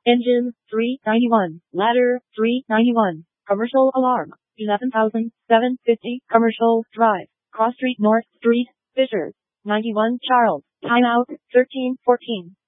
Engine, 391. Ladder, 391. Commercial alarm, 11,750. Commercial Drive, Cross Street North Street, Fishers, 91 Charles. Timeout, 13:14.